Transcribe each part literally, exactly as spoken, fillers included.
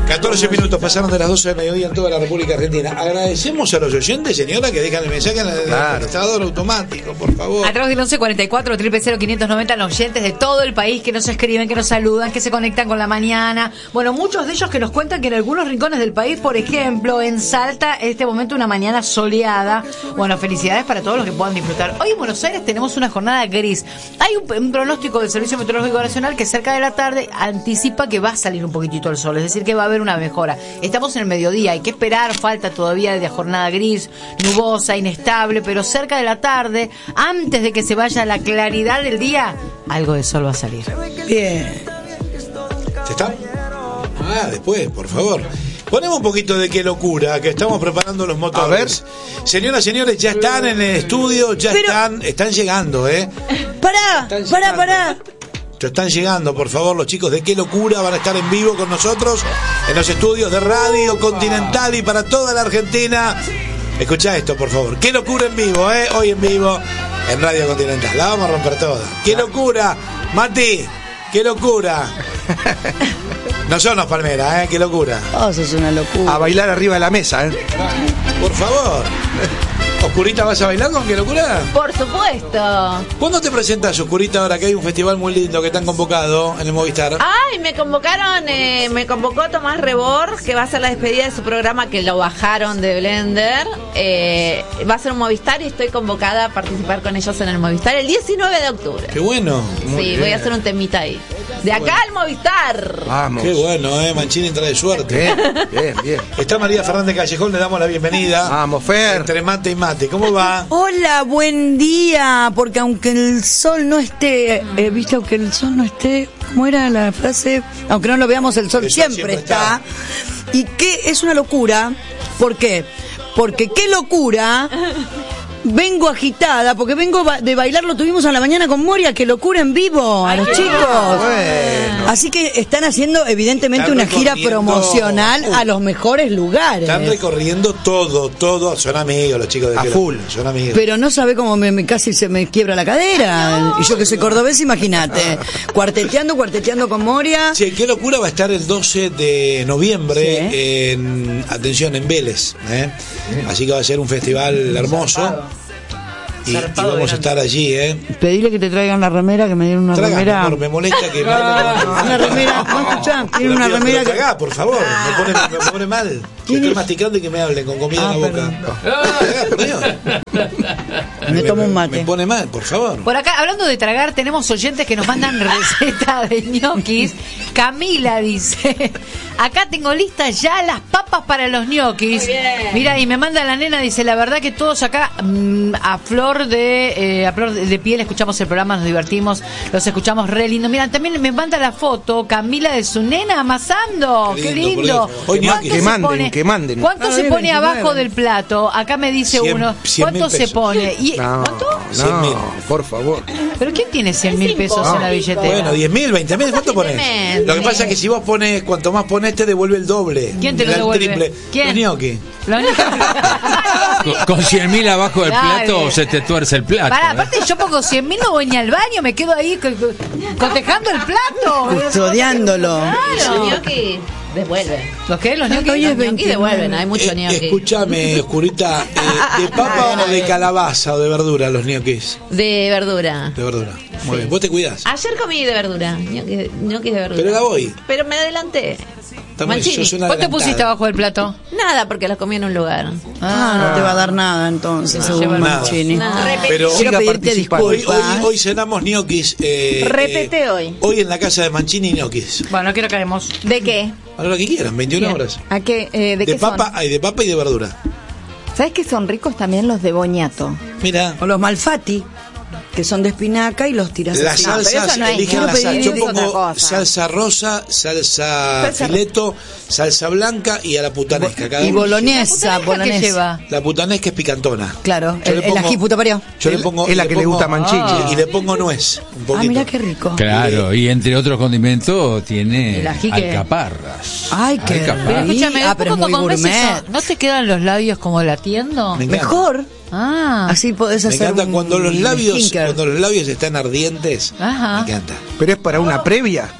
catorce minutos pasaron de las doce del mediodía en toda la República Argentina. Agradecemos a los oyentes, señora, que dejan el mensaje en el claro. contestador automático, por favor. A través del once cuarenta y cuatro, triple cero, quinientos noventa, los oyentes de todo el país que nos escriben, que nos saludan, que se conectan con la mañana. Bueno, muchos de ellos que nos cuentan que en algunos rincones del país, por ejemplo, en Salta, en este momento una mañana soleada. Bueno, felicidades para todos los que puedan disfrutar. Hoy en Buenos Aires tenemos una jornada gris. Hay un, un pronóstico del Servicio Meteorológico Nacional que cerca de la tarde anticipa que va a salir un poquitito el sol, es decir, que va a haber una mejora. Estamos en el mediodía, hay que esperar, falta todavía de jornada gris, nubosa, inestable, pero cerca de la tarde, antes de que se vaya la claridad del día, algo de sol va a salir. Bien. ¿Se está? Ah, después, por favor. Ponemos un poquito de Qué Locura, que estamos preparando los motores. Señoras, señores, ya están en el estudio, ya Pero... están, están llegando, ¿eh? Pará, están pará, pará. Ya están llegando, por favor, los chicos de Qué Locura van a estar en vivo con nosotros en los estudios de Radio Continental y para toda la Argentina. Escuchá esto, por favor. Qué Locura en vivo, ¿eh? Hoy en vivo en Radio Continental. La vamos a romper toda. Qué locura, Mati. Qué locura. No son los Palmeras, ¿eh? Qué locura. Oh, eso es una locura. A bailar arriba de la mesa, ¿eh? Por favor. Oscurita, ¿vas a bailar con Qué Locura? Por supuesto. ¿Cuándo te presentas, Oscurita, ahora que hay un festival muy lindo que te han convocado en el Movistar? Ay, me convocaron, eh, me convocó Tomás Rebor, que va a ser la despedida de su programa, que lo bajaron de Blender. Eh, va a ser un Movistar y estoy convocada a participar con ellos en el Movistar el diecinueve de octubre. Qué bueno. Muy sí, bien. Voy a hacer un temita ahí. De acá bueno. al Movistar. Vamos. Qué bueno, eh, Mancini trae suerte. Bien, bien, bien. Está María Fernández Callejón, le damos la bienvenida. Vamos, Fer. Entre mate y mate, ¿cómo va? Hola, buen día, porque aunque el sol no esté, eh, viste, aunque el sol no esté, ¿cómo era la frase? Aunque no lo veamos, el sol, el sol siempre, siempre está. está. Y que es una locura, ¿por qué? Porque qué locura... Vengo agitada porque vengo de bailar, lo tuvimos a la mañana con Moria, Qué Locura en vivo, a Ay, los chicos. Bueno. Así que están haciendo evidentemente están una gira promocional uh, a los mejores lugares. Están recorriendo todo, todo, son amigos los chicos de a full, son amigos. Pero no sabe cómo me, me casi se me quiebra la cadera. No. Y yo que soy cordobés, imagínate. Cuarteteando, cuarteteando con Moria. Sí, Qué Locura va a estar el doce de noviembre sí. en, atención, en Vélez, ¿eh? Sí. Así que va a ser un festival hermoso. Y, y vamos a estar allí, ¿eh? Pedile que te traigan la remera, que me dieron una Traga, remera. Amor, me molesta que me ah, una remera, ¿no escuchás? Tiene una pero, remera pero que... Tragá, por favor, me pone, me pone mal. Que estoy masticando y que me hablen con comida ah, en la boca. Tragá, por Dios. Me, me tomo un mate. Me pone mal, por favor. Por acá, hablando de tragar, tenemos oyentes que nos mandan receta de ñoquis. Camila dice: acá tengo listas ya las papas para los ñoquis. Mira, y me manda la nena, dice: la verdad que todos acá mmm, a flor de eh, a flor de piel escuchamos el programa, nos divertimos, los escuchamos re lindo. Mira, también me manda la foto Camila de su nena amasando. Qué lindo. Qué lindo. Hoy ñoquis, que manden, pone, que manden. ¿Cuánto ah, se pone veintinueve abajo del plato? Acá me dice cien, uno. ¿Cuánto se pone? ¿Y no, cuánto? cien mil, por favor. ¿Pero quién tiene cien mil pesos no. en la billetera? Bueno, diez mil, veinte mil, ¿cuánto pones? Lo que pasa es que si vos pones, cuanto más pones, te devuelve el doble. ¿Quién te lo devuelve? Triple. ¿Quién? Los ñoquis. con, con cien mil abajo del Dale. plato se te tuerce el plato. Para, ¿eh? aparte yo pongo cien mil, no voy ni al baño, me quedo ahí cotejando el plato. Custodiándolo. Claro. Los ñoquis devuelven. ¿Los qué? Los ñoquis Los ñoquis devuelven, hay mucho ñoqui. Eh, escúchame, Oscurita, eh, ¿de papa o de calabaza o de verdura los ñoquis? De verdura. De verdura. Muy sí. bien, vos te cuidás. Ayer comí de verdura, ñoquis, ñoquis de verdura. Pero la voy. Pero me adelanté. ¿Vos te pusiste abajo del plato? Nada, porque los comí en un lugar. Ah, ah no te va a dar nada entonces, no, según nada. Mancini. Nada. Pero quiero pedirte disculpas. Hoy, hoy, hoy cenamos ñoquis. Eh, Repete eh, hoy. Hoy en la casa de Mancini ñoquis. Bueno, quiero que caemos. ¿De qué? A lo que quieran, veintiuna Bien. horas. ¿A qué? Eh, ¿De, de qué papa, son? Hay de papa y de verdura. ¿Sabes que son ricos también los de boñato? Mira. O los malfatti, que son de espinaca y los tiras las así. salsas, no, eligen la salsa. Yo pongo salsa rosa, salsa, salsa fileto, salsa blanca y a la putanesca. Cada y boloñesa, boloñesa. lleva? La putanesca es picantona. Claro, el, el ají puta parió. Yo le pongo, es la que le, le gusta a Mancini. Ah. Y le pongo nuez, un poquito. Ah, mira qué rico. Claro, y entre otros condimentos tiene alcaparras. Ay, qué rico. Escúchame, ah, pero es muy gourmet. ¿No te quedan los labios como latiendo? Mejor. Ah, así podés hacer. Me encanta un, cuando los labios, skinker. cuando los labios están ardientes. Ajá. Me encanta. Pero es para una previa.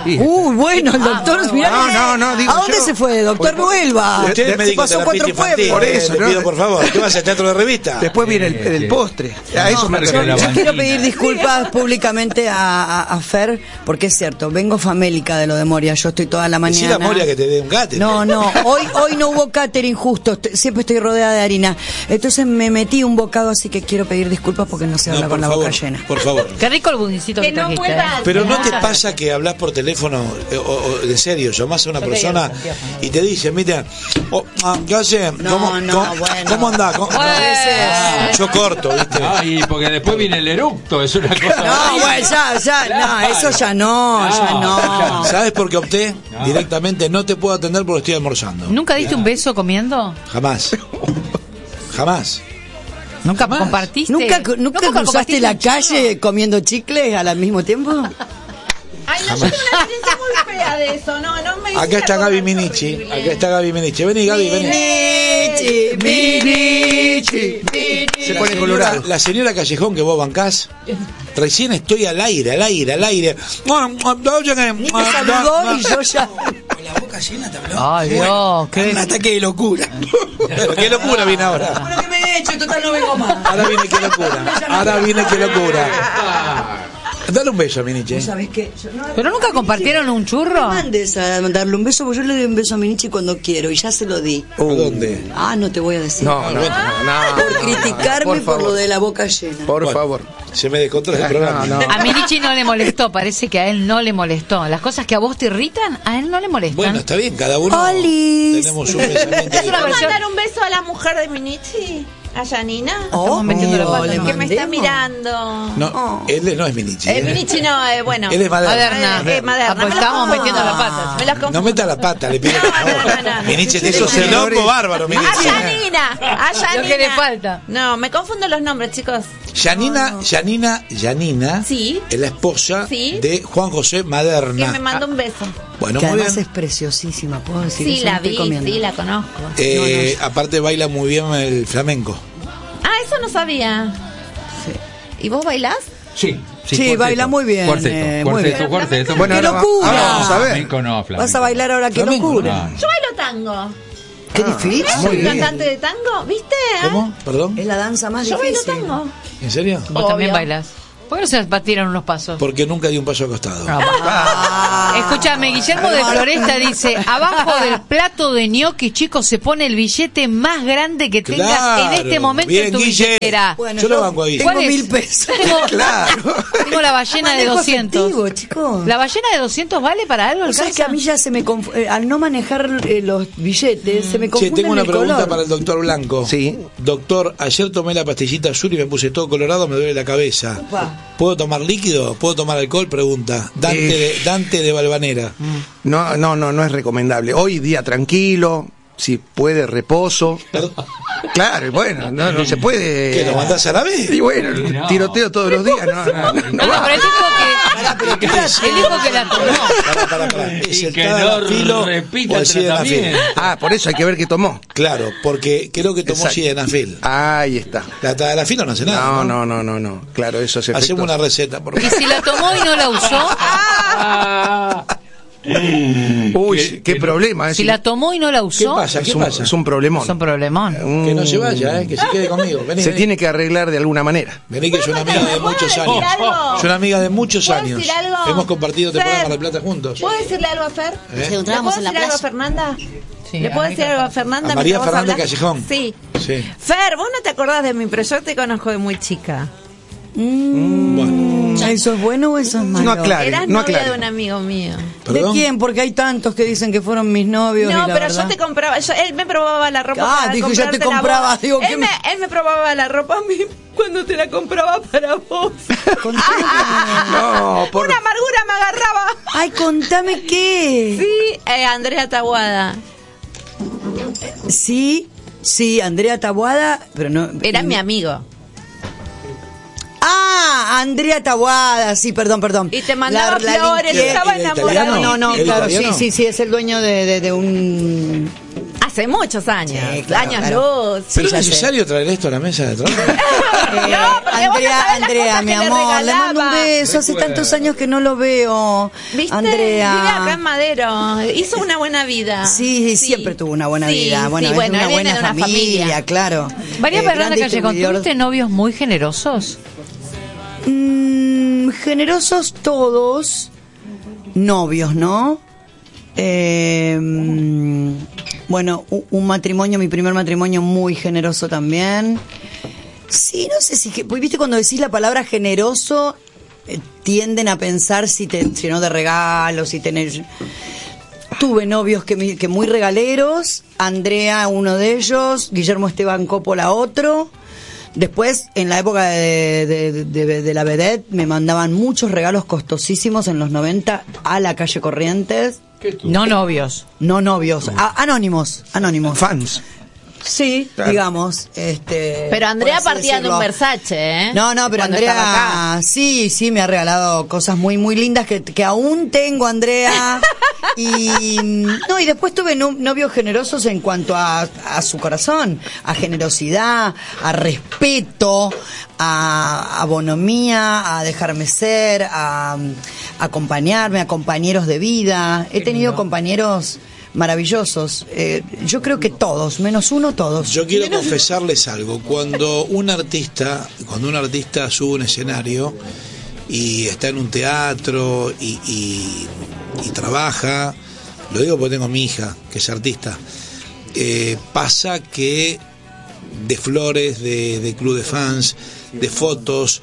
Sí. Uh, bueno, el doctor. Ah, mirá, no, no, no, digo ¿a dónde yo? se fue, doctor? Por- Vuelva. Usted es Se médico pasó terapista cuatro infantil. pueblos. Por eso, Le ¿no? pido, por favor. ¿Qué vas a teatro de revista? Después viene el, el postre. A eso me pero refiero. que la Yo quiero banquina. pedir disculpas públicamente a, a, a Fer, porque es cierto, vengo famélica de lo de Moria, yo estoy toda la mañana. Decí la Moria que te dé un catering. No, no, hoy hoy no hubo catering justo, est- siempre estoy rodeada de harina. Entonces me metí un bocado, así que quiero pedir disculpas porque no se No, habla por con la favor, boca llena. por favor. Qué rico el budincito que, Que no trajiste. vuelva. ¿eh? Pero ¿no te pasa que hablas por teléfono, eh, o, o, en serio, llamás a una Yo te persona digo, Santiago. y te dicen, mira, oh, ah, ¿qué hace? No, ¿Cómo, no, cómo, bueno. ¿cómo andás? ¿Cómo- A veces. Yo corto, ¿viste? Ay, porque después viene el eructo, es una cosa. No, bueno, ya, ya, no, eso ya no, ya No, no. ¿Sabes por qué opté? Directamente no te puedo atender porque estoy almorzando. ¿Nunca diste un beso comiendo? Jamás. Jamás. ¿Nunca Jamás. compartiste? ¿Nunca, nunca cruzaste compartiste la un churro? calle comiendo chicles al mismo tiempo? Ay, no, yo tengo una experiencia muy fea de eso. No, no me Acá está Gaby Minichi. Acá está Gaby Minichi. Vení, Gaby, vení. Minichi, Minichi, Se La pone señora, colorado. la señora Callejón que vos bancás, recién estoy al aire, al aire, al aire. Ni me saludó y yo ya. Con la boca llena te habló. Ay, Dios, qué... Un ataque de locura. Pero qué locura viene ahora. Bueno, que me he hecho, total no vengo más. Ahora viene qué locura. Ahora viene qué locura. Dale un beso a Minichi. ¿Sabes qué? Yo- no, ¿Pero nunca compartieron un no churro? me mandes a darle un beso, porque yo le doy un beso a Minichi cuando quiero y ya se lo di. ¿A dónde? Ah, no te voy a decir. No, no, no, no. Por criticarme por, favor. lo de la boca llena. Bueno, Por favor. Se me descontrola el Ay, programa. no, no. A Minichi no le molestó, parece que a él no le molestó. Las cosas que a vos te irritan, a él no le molestan. Bueno, está bien, cada uno Olis. tenemos un pensamiento. Es una ¿Puedo diferente. mandar un beso a la mujer de Minichi? ¿A Yanina? Oh, metiendo la oh, pata, le ¿no? Que me está mandemos. mirando. No, él no es Minichi. Eh, él es- Minichi no, eh, bueno. Él es Maderna. Maderna. Eh, eh, Maderna. Ah, pues Me los estábamos confundo. metiendo la pata. Me los confundo. No meta la pata, le pido por No, no, favor. no, no. Minichi, Sí, eso sí, es sí. loco bárbaro, A Minichi. Yanina, a Yanina. Lo que le falta. No, me confundo los nombres, chicos. Yanina, Yanina, Yanina Sí. es la esposa Sí. de Juan José Que Maderna. me mandó un beso. Bueno, Que muy además bien. es preciosísima, puedo decir. Sí, eso, la no estoy vi, comiendo. sí, la conozco. Eh, aparte baila muy bien el flamenco. Ah, eso no sabía. ¿Y vos bailás? Sí, Sí, cuarteto. baila muy bien, Cuarteto, eh, muy cuarteto, bien. cuarteto. Bueno, ¡Qué ahora va- locura! ahora vamos a ver. Flamenco no, flamenco. Vas a bailar ahora, qué Flamenco, locura. No. Yo bailo tango. Qué difícil. ¿Soy Muy bien. cantante de tango? ¿Viste? ah? ¿Cómo? ¿Perdón? Es la danza más Yo bailo difícil. tango. ¿En serio? Vos Obvio. también bailas. ¿Por qué no se batieron unos pasos? Porque nunca di un paso acostado. Ah. Escúchame, Guillermo de Floresta dice, abajo del plato de gnocchi, chicos, se pone el billete más grande que tengas Claro. en este momento Bien, en tu Guille. billetera. Bueno, Yo lo banco ahí. Tengo ¿Cuál es? mil pesos. Tengo, Claro. tengo la ballena de Manejo doscientos. efectivo, chicos. ¿La ballena de doscientos vale para algo? O sea, que a mí ya se me conf- eh, al no manejar eh, los billetes, se me Che, confunden tengo una el pregunta color. para el doctor Blanco. Sí. Doctor, ayer tomé la pastillita azul y me puse todo colorado, me duele la cabeza. Upa. ¿Puedo tomar líquido? ¿Puedo tomar alcohol? Pregunta. Dante, Eh. de, Dante de Valvanera. No, no, no, no es recomendable. Hoy día tranquilo, si puede reposo. Claro, bueno, no, no se puede. ¿Qué, lo mandás a la vez? Y bueno, No. tiroteo todos los días, no, no, no, no No, no, va. pero él dijo que, él dijo que la tomó. Pará, pará, pará. ¿Es Y el que no Tadalafilo repita o el el Sildenafil? tratamiento. Ah, por eso hay que ver qué tomó. Claro, porque creo que tomó Exacto. Sildenafil. Ahí está. La Tadalafilo no hace nada. No, ¿no? no, no, no, no. Claro, eso es Hacemos una receta, por Y favor. si la tomó y no la usó, Ah. Uy, Que- qué que- problema. Es, si la tomó y no la ¿Qué usó, pasa? es ¿Qué un, pasa? es un problemón. son problemón. Un- Que no se vaya, ¿eh? Que se quede conmigo. Vení, Se vení. tiene que arreglar de alguna manera. Vení, que es una amiga de muchos ¿Puedo años. decir algo? Es una amiga de muchos ¿Puedo años. decir algo? Hemos compartido temporada Fer. Mar del Plata juntos. ¿Puedo decirle algo a Fer? ¿Eh? ¿Le puedo decir algo a Fernanda? Sí, ¿Le puedo a mí decir algo a Fernanda? A María mientras vos Fernández hablas? Callejón. Sí. Sí. Fer, vos no te acordás de mí, pero yo te conozco de muy chica. Bueno. ¿Eso es bueno o eso es malo? No aclare, Eras no novia aclare. de un amigo mío. ¿De ¿Perdón? quién? Porque hay tantos que dicen que fueron mis novios. y No, la pero verdad- yo te compraba, yo- él me probaba la ropa Ah, para dijo, ya te comprarte la compraba, boda. digo, ¿qué él, me- me, él me probaba la ropa a mí cuando te la compraba para vos. Contame. No, por... Una amargura me agarraba. Ay, contame qué. Sí, eh, Andrea Tabuada. Sí, sí, Andrea Tabuada, pero no. Era mi amigo. Ah, Andrea Tabuada, sí, perdón, perdón. Y te mandaba La- la flores, linke- estaba ¿Era enamorado. italiano? No, no, ¿Era claro, sí, italiano? sí, sí, es el dueño de, de, de un. Así hace muchos años. Sí, claro, años claro. luz. ¿Pero Sí, es ya necesario traer esto a la mesa de trabajo? Eh, No, porque vos no Andrea, sabés las Andrea, cosas mi que le amor, le mando un regalaba. beso. Hace tantos años que no lo veo. ¿Viste? Andrea. Vive acá en Madero. Hizo una buena vida. Sí, siempre tuvo una buena Sí, vida. Bueno, sí, es bueno, de una él buena viene de una familia, familia. claro. María Eh, Fernanda gran Callejón, distribuidor. ¿tuviste novios muy generosos? Mm, generosos todos, novios, ¿no? Eh, mm, bueno, un, un matrimonio, mi primer matrimonio muy generoso también. Sí, no sé si, que- pues viste cuando decís la palabra generoso, eh, tienden a pensar si te llenó de regalos, si tenés... Tuve novios que, me- que muy regaleros, Andrea uno de ellos, Guillermo Esteban Coppola otro. Después, en la época de, de, de- de la vedette, me mandaban muchos regalos costosísimos en los noventa a la calle Corrientes. No novios. No novios, a- anónimos, anónimos. Fans. Sí, Claro. digamos. Este, Pero Andrea por así partía de decirlo. un Versace, ¿eh? No, no, pero Cuando estaba Andrea, sí, sí, me ha regalado cosas muy, muy lindas que, que aún tengo, Andrea. Y no, y después tuve no- novios generosos en cuanto a, a su corazón, a generosidad, a respeto, a, a bonomía, a dejarme ser, a, a acompañarme, a compañeros de vida. He tenido compañeros maravillosos. Eh, yo creo que todos, menos uno, todos. Yo quiero confesarles algo. Cuando un artista, cuando un artista sube un escenario y está en un teatro y, y, y trabaja, lo digo porque tengo a mi hija, que es artista, eh, pasa que de flores, de, de club de fans, de fotos,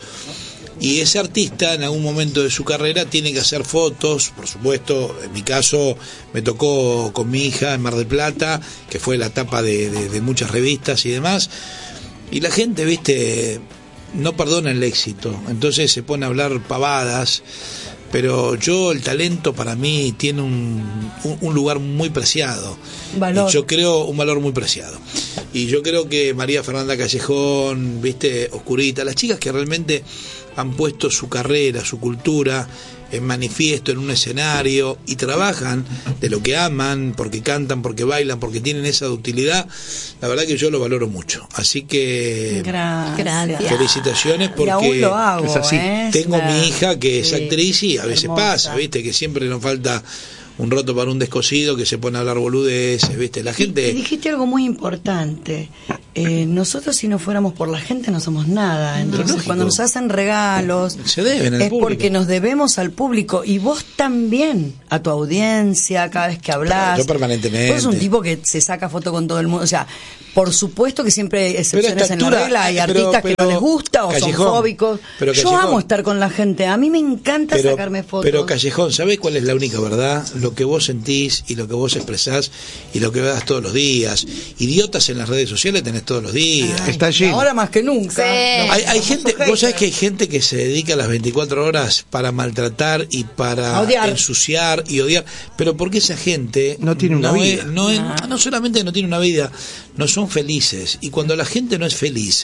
y ese artista en algún momento de su carrera tiene que hacer fotos, por supuesto, en mi caso me tocó con mi hija en Mar del Plata, que fue la tapa de, de, de muchas revistas y demás, y la gente, viste, no perdona el éxito, entonces se pone a hablar pavadas, pero yo, el talento para mí tiene un, un, un lugar muy preciado. Valor. Y yo creo un valor muy preciado. Y yo creo que María Fernanda Callejón, viste, Oscurita, las chicas que realmente han puesto su carrera, su cultura en manifiesto en un escenario y trabajan de lo que aman, porque cantan, porque bailan, porque tienen esa ductilidad, la verdad que yo lo valoro mucho. Así que Gracias. Gracias. felicitaciones Y porque aún lo hago, es así. ¿eh? tengo Es mi una- hija que es sí, actriz y a veces hermosa. pasa, viste, que siempre nos falta un roto para un descosido, que se pone a hablar boludeces, viste, la Y gente... dijiste algo muy importante. Eh, nosotros si no fuéramos por la gente no somos nada. Entonces lógico. cuando nos hacen regalos Se deben al es público. porque nos debemos al público y vos también a tu audiencia cada vez que hablas. Claro, yo permanentemente. Vos sos un tipo que se saca foto con todo el mundo. O sea, por supuesto que siempre hay Pero a excepciones esta en la altura, regla. Hay pero- artistas que pero, no les gusta o Callejón, son fóbicos. pero Yo Callejón. amo estar con la gente. A mí me encanta Pero, sacarme fotos. pero Callejón, ¿sabés cuál es la única verdad? Lo que vos sentís y lo que vos expresás y lo que das todos los días. Idiotas en las redes sociales tenés todos los días. Ay, Está allí. Ahora más que nunca. Sí. Hay, hay Somos gente, haters. vos sabés que hay gente que se dedica las veinticuatro horas para maltratar y para Odiar. ensuciar y odiar, pero porque esa gente No tiene una vida. es- no, es- no solamente no tiene una vida, no son felices, y cuando la gente no es feliz,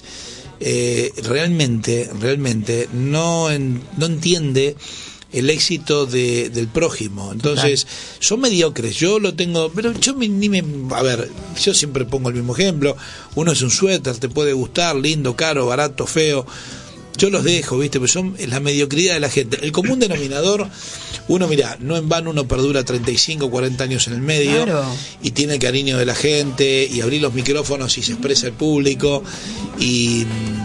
eh, realmente, realmente no, en- no entiende el éxito de, del prójimo. Entonces, son mediocres. Yo lo tengo, pero yo me- ni me. A ver, yo siempre pongo el mismo ejemplo. Uno es un suéter, te puede gustar, lindo, caro, barato, feo. Yo los dejo, ¿viste? Pero son la mediocridad de la gente. El común denominador, uno, mira, no en vano uno perdura treinta y cinco, cuarenta años en el medio Claro. y tiene el cariño de la gente y abrir los micrófonos y se expresa el público y.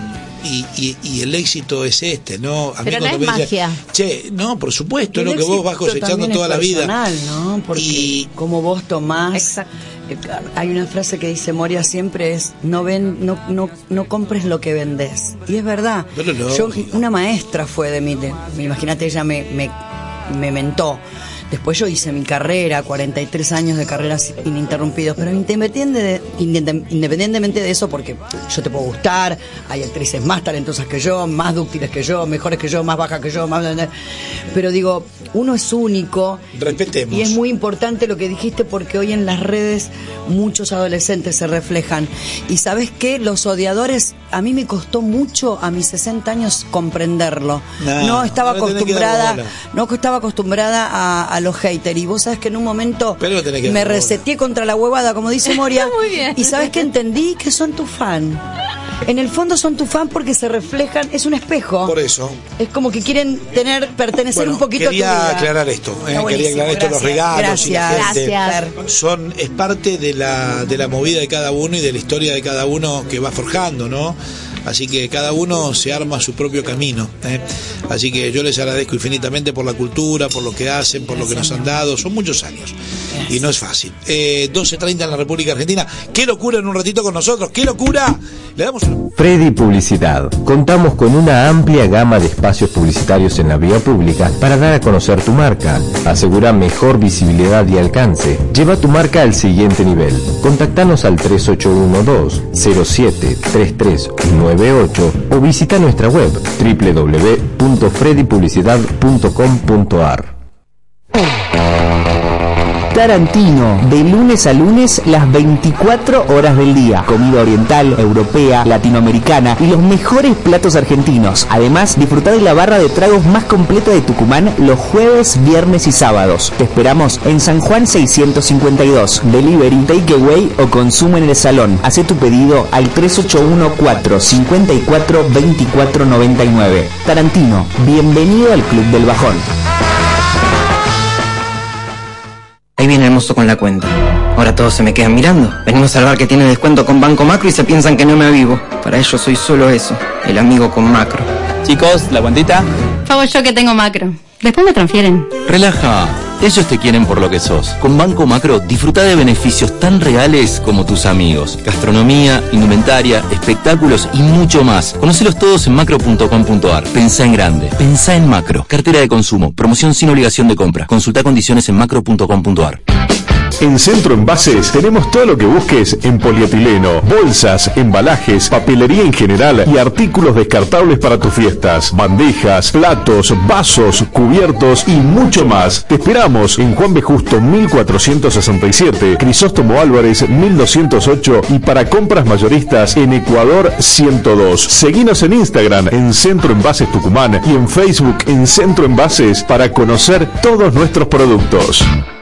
Y, y, y el éxito es este, ¿no? A Pero no cuando es me dicen, magia. che, no, por supuesto, es El lo que vos vas éxito cosechando también toda es la vida. personal, ¿no? Porque Y- como vos tomás. Exacto. eh, Hay una frase que dice Moria siempre es no ven, no, no, no compres lo que vendés. Y es verdad. Pero Yo, lógico. una maestra fue de mí, de- imagínate, ella me, me, me mentó. Después yo hice mi carrera, cuarenta y tres años de carreras ininterrumpidos, pero independiente de- independ- independientemente de eso, porque yo te puedo gustar, hay actrices más talentosas que yo, más dúctiles que yo, mejores que yo, más bajas que yo, más... Pero digo, uno es único. Respetemos. Y es muy importante lo que dijiste porque hoy en las redes muchos adolescentes se reflejan. Y ¿sabes qué? Los odiadores, a mí me costó mucho a mis sesenta años comprenderlo. No, No estaba no le tenés que dar acostumbrada, bola. no estaba acostumbrada a, a los haters. Y vos sabés que en un momento Pero tenés que me dar reseteé contra la huevada, como dice Moria. Muy bien. Y sabés que entendí que son tu fan. En el fondo son tu fan porque se reflejan, es un espejo. Por eso. Es como que quieren tener, pertenecer Bueno, un poquito a tu quería vida. aclarar esto, eh, Está quería buenísimo, aclarar esto, los gracias, regalos y la gracias, gente. gracias. Son, es parte de la, de la movida de cada uno y de la historia de cada uno que va forjando, ¿no? Así que cada uno se arma su propio camino, ¿eh? Así que yo les agradezco infinitamente por la cultura, por lo que hacen, por lo que nos han dado. Son muchos años y no es fácil. eh, doce treinta en la República Argentina. ¡Qué locura en un ratito con nosotros! ¡Qué locura! Le damos una... Freddy Publicidad. Contamos con una amplia gama de espacios publicitarios en la vía pública para dar a conocer tu marca. Asegura mejor visibilidad y alcance. Lleva tu marca al siguiente nivel. Contactanos al tres ocho uno dos cero siete tres tres nueve ocho o visita nuestra web doble u doble u doble u punto freddy publicidad punto com punto a r. Tarantino, de lunes a lunes, las veinticuatro horas del día. Comida oriental, europea, latinoamericana y los mejores platos argentinos. Además, disfrutar de la barra de tragos más completa de Tucumán los jueves, viernes y sábados. Te esperamos en San Juan seiscientos cincuenta y dos. Delivery, takeaway o consumo en el salón. Hacé tu pedido al tres ocho uno cuatro cinco cuatro dos cuatro nueve nueve. Tarantino, bienvenido al Club del Bajón. Ahí viene el mozo con la cuenta. Ahora todos se me quedan mirando. Venimos al bar que tiene descuento con Banco Macro y se piensan que no me avivo. Para ellos soy solo eso, el amigo con Macro. Chicos, la cuentita. Favor yo que tengo Macro. Después me transfieren. Relaja. Ellos te quieren por lo que sos. Con Banco Macro disfruta de beneficios tan reales como tus amigos. Gastronomía, indumentaria, espectáculos y mucho más. Conócelos todos en macro punto com punto a r. Pensá en grande. Pensá en Macro. Cartera de consumo. Promoción sin obligación de compra. Consulta condiciones en macro punto com punto a r. En Centro Envases tenemos todo lo que busques en polietileno, bolsas, embalajes, papelería en general y artículos descartables para tus fiestas, bandejas, platos, vasos, cubiertos y mucho más. Te esperamos en Juan B. Justo mil cuatrocientos sesenta y siete, Crisóstomo Álvarez mil doscientos ocho y para compras mayoristas en Ecuador ciento dos. Seguinos en Instagram en Centro Envases Tucumán y en Facebook en Centro Envases para conocer todos nuestros productos.